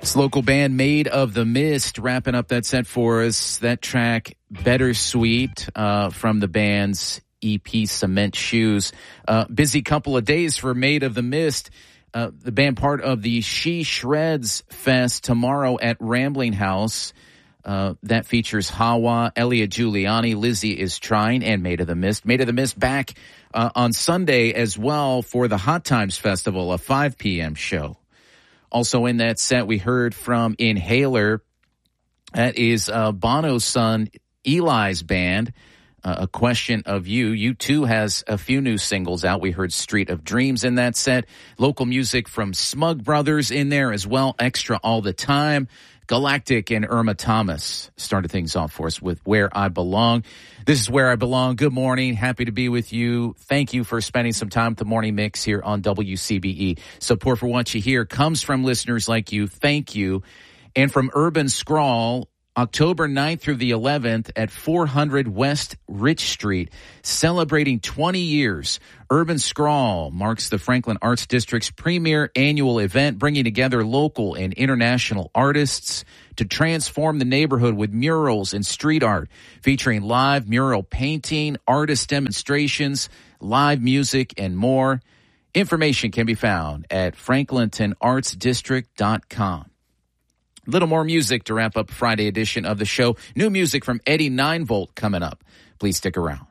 This local band Made of the Mist wrapping up that set for us. That track, Bittersweet, from the band's EP Cement Shoes. Busy couple of days for Made of the Mist. The band part of the She Shreds Fest tomorrow at Rambling House. That features Hawa, Elliot Giuliani, Lizzie is Trying, and Made of the Mist. Made of the Mist back on Sunday as well for the Hot Times Festival, a 5 p.m. show. Also in that set, we heard from Inhaler. That is Bono's son, Eli's band, A Question of You. U2 has a few new singles out. We heard Street of Dreams in that set. Local music from Smug Brothers in there as well. Extra All the Time. Galactic and Irma Thomas started things off for us with Where I Belong. This is Where I Belong. Good morning. Happy to be with you. Thank you for spending some time with the Morning Mix here on WCBE. Support for what you hear comes from listeners like you. Thank you. And from Urban Scrawl, October 9th through the 11th at 400 West Rich Street, celebrating 20 years. Urban Scrawl marks the Franklin Arts District's premier annual event, bringing together local and international artists to transform the neighborhood with murals and street art, featuring live mural painting, artist demonstrations, live music, and more. Information can be found at franklintonartsdistrict.com. A little more music to wrap up Friday edition of the show. New music from Eddie 9-Volt coming up. Please stick around.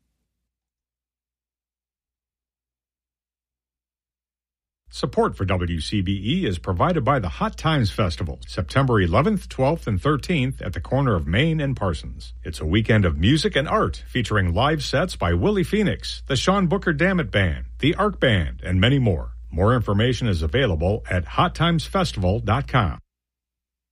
Support for WCBE is provided by the Hot Times Festival, September 11th, 12th, and 13th at the corner of Main and Parsons. It's a weekend of music and art featuring live sets by Willie Phoenix, the Sean Booker Dammit Band, the Arc Band, and many more. More information is available at hottimesfestival.com.